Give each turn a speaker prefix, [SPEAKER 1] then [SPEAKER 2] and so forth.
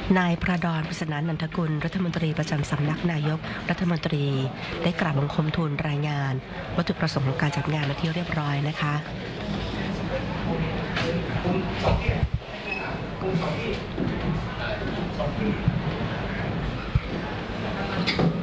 [SPEAKER 1] นายพระดอน ปริศนานันทกุลรัฐมนตรีประจำสำนักนายกรัฐมนตรีได้กราบบังคมทูลรายงานวัตถุประสงค์ของการจัดงานเป็นที่เรียบร้อยนะคะ